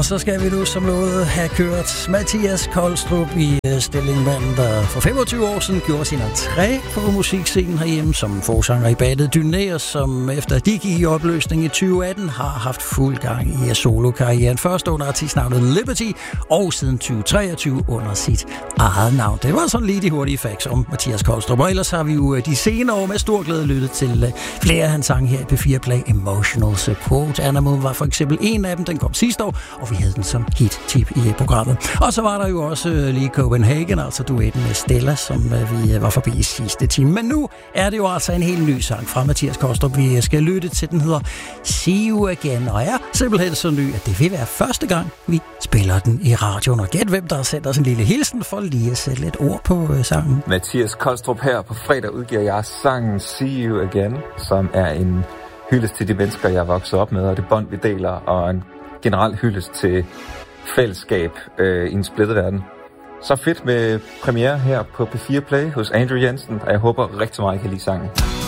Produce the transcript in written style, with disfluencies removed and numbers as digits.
Og så skal vi nu som lovet have kørt Mathias Kolstrup i stillingmanden, der for 25 år siden gjorde sin entré på musikscenen herhjemme som forsanger i bandet Dynæer, som efter de gik i opløsning i 2018 har haft fuld gang i solokarrieren. Først under artistnavnet Liberty, og siden 2023 under sit eget navn. Det var sådan lige de hurtige facts om Mathias Kolstrup. Og ellers har vi jo de senere år med stor glæde lyttet til flere af hans sange her i P4 Play. Emotional Support Animal var for eksempel en af dem. Den kom sidste år, og vi havde den som hit-tip i programmet. Og så var der jo også lige Copenhagen, altså duetten med Stella, som vi var forbi i sidste time. Men nu er det jo altså en helt ny sang fra Mathias Kolstrup. Vi skal lytte til, den hedder See You Again, og er simpelthen så ny, at det vil være første gang, vi spiller den i radioen. Og gæt hvem, der har sendt os en lille hilsen for lige at sætte lidt ord på sangen. Mathias Kolstrup her. På fredag udgiver jeg sangen See You Again, som er en hyldest til de mennesker, jeg er vokset op med, og det bånd, vi deler, og en generel hyldest til fællesskab i en splittet verden. Så fedt med premiere her på P4 Play hos Andrew Jensen, og jeg håber rigtig meget, I kan lide sangen.